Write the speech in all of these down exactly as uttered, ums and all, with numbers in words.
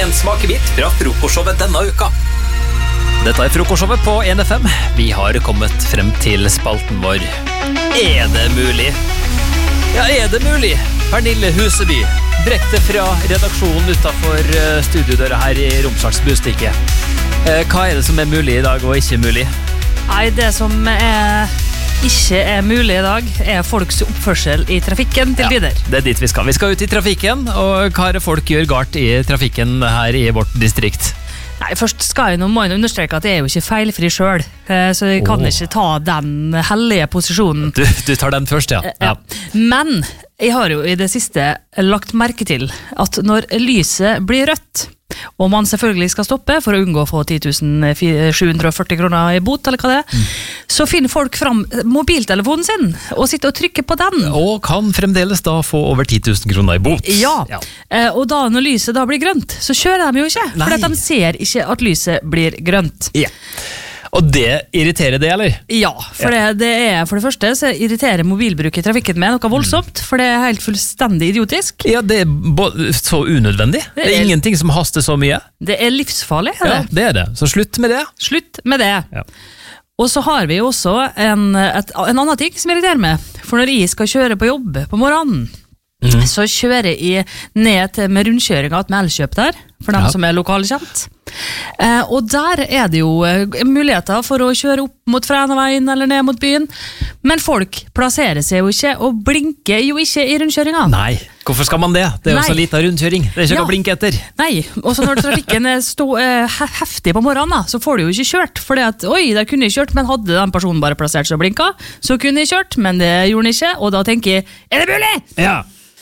en smakebit fra frokostshowet denne uka. Dette er frokostshowet på en F M. Vi har kommet frem til spalten vår. Er det mulig? Ja, er det mulig? Pernille Huseby, direkte fra redaksjonen utenfor studiodøra her i Romsdals Bustikke. Hva er det som er mulig i dag og ikke mulig? Nei, det som er ikke er mulig i dag er folks oppførsel i trafikken til tider. Ja, det er dit vi skal. Vi skal ut i trafikken, og hva er det folk gjør galt i trafikken her i vårt distrikt? Nei, først skal jeg nå må jeg understreke at jeg er jo ikke feilfri selv, så jeg kan oh. ikke ta den hellige posisjonen. Du, du tar den først, ja. ja. Men jeg har jo i det siste lagt merke til at når lyset blir rødt, og man selvfølgelig skal stoppe for å unngå å få ti tusen sju hundre og førti kroner i bot, eller hva det er, mm. så finner folk fram mobiltelefonen sin og sitter og trykker på den. Og kan fremdeles da få over ti tusen kroner i bot. Ja, ja. Og da når lyset da blir grønt, så kjører de jo ikke, Nei. for de ser ikke at lyset blir grønt. Ja. Og det irriterer det, eller? Ja, for, ja. Det, det er, for det første så irriterer mobilbruk i trafikken med noe voldsomt, for det er helt fullstendig idiotisk. Ja, det er så unødvendig. Det er, det er ingenting som haster så mye. Det er livsfarlig, er det? Ja, det er det. Så slutt med det. Slutt med det. Ja. Og så har vi også en, et, en annen ting som irriterer meg. For når jeg skal kjøre på jobb på morgenen, mm. så kjører jeg ned til med rundkjøringa med Elkjøp der, for dem ja. som er lokalkjent. Eh, og der er det jo eh, muligheter for å kjøre opp mot Frænaveien eller ned mot byen, men folk plasserer seg jo ikke og blinker jo ikke i rundkjøringa. Nei, hvorfor skal man det? Det er jo så lite rundkjøring, det er ikke ja. å blinke etter. Nei, og så når trafikken er stå, eh, heftig på morgenen da, så får du jo ikke kjørt, fordi at, oi, der kunne jeg kjørt, men hadde den personen bare plassert seg og blinka, så kunne jeg kjørt, men det gjorde den ikke, og da tenker jeg, er det mulig? Ja,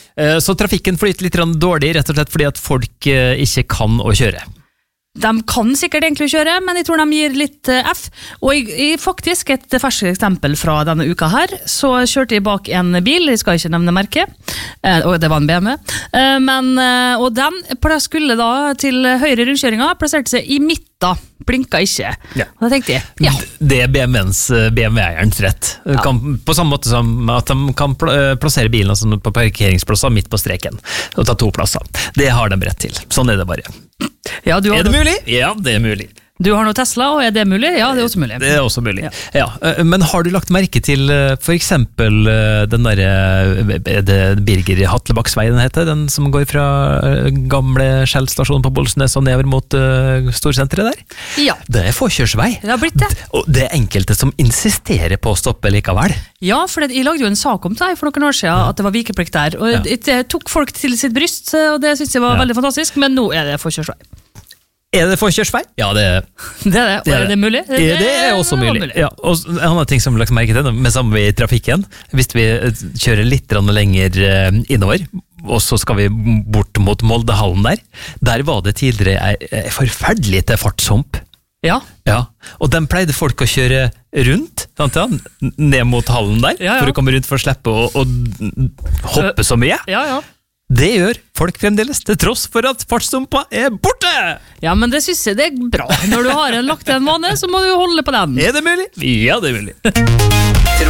så trafikken flyter litt dårlig, rett og slett fordi at folk ikke kan å kjøre. De kan sikkert egentlig kjøre, men jeg tror de gir litt F. Og jeg, jeg, faktisk et ferskt eksempel fra denne uka her, så kjørte jeg bak en bil, jeg skal ikke nevne merket, eh, og det var en B M W, eh, men, eh, og den skulle da til høyre rundkjøringa, plasserte seg i midten, blinka ikke. Ja. Og da tenkte jeg, ja. Det er B M W's, B M W-eierens rett. Ja. Kan, på samme måte som at de kan plassere bilen altså på parkeringsplasser midt på streken, og ta to plasser. Det har de rett til. Sånn er det bare. Ja, du har er det mulig? Ja, det er mulig. Du har noe Tesla, og er det mulig? Ja, det er også mulig. Det er også mulig, ja. ja. Men har du lagt merke til for eksempel den der, det Birger Hatlebakksveien heter, den som går fra gamle Skjell-stasjonen på Bolsnes og nedover mot uh, storsenteret der? Ja. Det er forkjørsvei. Det har blitt det. Og det er enkelte som insisterer på å stoppe likevel. Ja, for det, jeg lagde jo en sak om det for noen år siden, ja. at det var vikeplikt der, og ja. det tok folk til sitt bryst, og det synes jeg var ja. veldig fantastisk, men nå er det forkjørsvei. Er det forkjørsvei? Ja, det er det. Er det. det, er, er det mulig? Det, det er også mulig. mulig. Ja, og en annen ting som vi lagt merke til, med samme i trafikken, hvis vi kjører litt lenger innover, og så skal vi bort mot Moldehallen der, der var det tidligere en forferdelig til fartshump. Ja. Ja, og den pleide folk å kjøre rundt, sant, ja, ned mot hallen der, ja, ja. for å komme rundt for å slippe å, å hoppe så mye. Ja, ja. Det gjør folk fremdeles, til tross for at fartsstumpa er borte! Ja, men det synes jeg det er bra. Når du har en lagt en vane, så må du holde på den. Er det mulig? Ja, det er mulig.